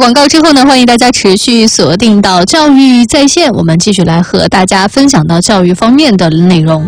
广告之后呢，欢迎大家持续锁定到教育在线，我们继续来和大家分享到教育方面的内容。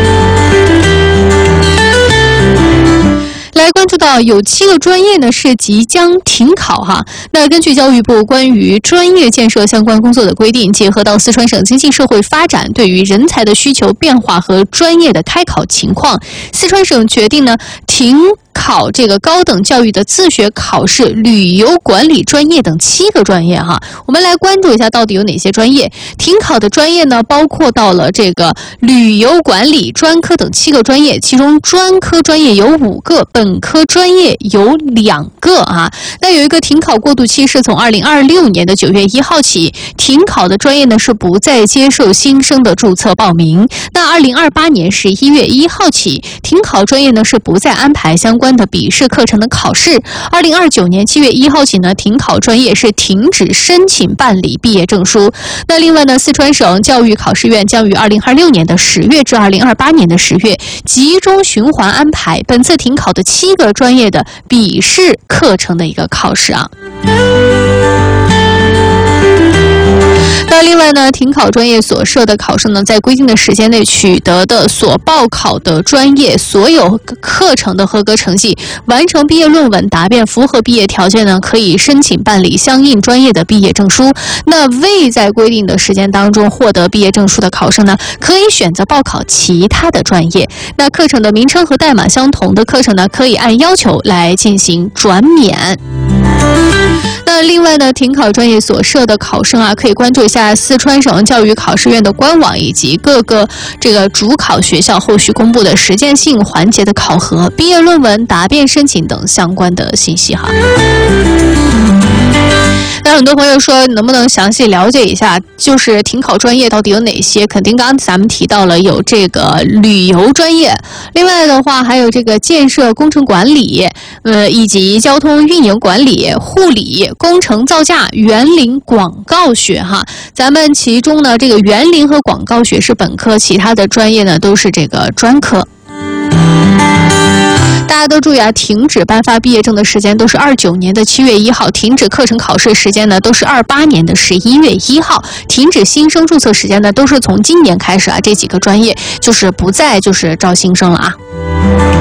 来关注到有7个专业呢是即将停考哈。那根据教育部关于专业建设相关工作的规定，结合到四川省经济社会发展对于人才的需求变化和专业的开考情况，四川省决定呢停考这个高等教育的自学考试、旅游管理专业等7个专业哈。我们来关注一下到底有哪些专业。停考的专业呢，包括到了这个旅游管理专科等7个专业，其中专科专业有5个，本科专业有2个啊。那有一个停考过渡期是从2026年的9月1号起，停考的专业呢是不再接受新生的注册报名。那2028年11月1号起，停考专业呢是不再安排相关的笔试课程的考试。2029年7月1号起呢，停考专业是停止申请办理毕业证书。那另外呢，四川省教育考试院将于2026年的10月至2028年的10月集中循环安排本次停考的7个专业的笔试课程的一个考试啊。那另外呢，停考专业所设的考生呢，在规定的时间内取得的所报考的专业所有课程的合格成绩，完成毕业论文答辩，符合毕业条件呢，可以申请办理相应专业的毕业证书。那未在规定的时间当中获得毕业证书的考生呢，可以选择报考其他的专业。那课程的名称和代码相同的课程呢，可以按要求来进行转免。那另外呢，停考专业所设的考生啊，可以关注一下四川省教育考试院的官网以及各个这个主考学校后续公布的实践性环节的考核、毕业论文答辩申请等相关的信息哈。那很多朋友说能不能详细了解一下，就是停考专业到底有哪些？肯定刚刚咱们提到了有这个旅游专业，另外的话还有这个建设工程管理，以及交通运营管理、护理、工程造价、园林广告学哈。咱们其中呢，这个园林和广告学是本科，其他的专业呢都是这个专科。大家都注意啊，停止颁发毕业证的时间都是29年的7月1号，停止课程考试时间呢都是28年的11月1号，停止新生注册时间呢都是从今年开始啊，这几个专业就是不再就是招新生了啊。